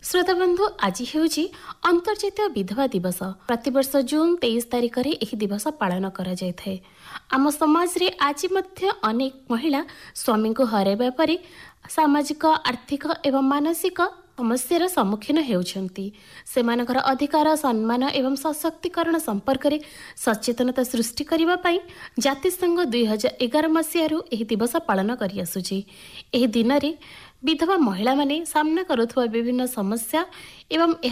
श्रोताबंधु आज हेउची अंतर्जातीय विधवा दिवस। प्रतिवर्ष जून 23 तारिख रे एही दिवस पालन करा जाय थाए। आम समाज रे आज मध्य अनेक महिला स्वामी को हराइबा परे सामाजिक आर्थिक एवं मानसिक समस्यार सम्मुखीन हेउछंती। सेमानकर अधिकार सम्मान एवं सशक्तिकरण संपर्क रे सचेतनता सृष्टि करिबा पई जातिसंघ 2011 मसियारू एही दिवस पालन करि आसुची। एही दिन रे विधवा महिला माने सामना करुथुवा विभिन्न समस्या एवं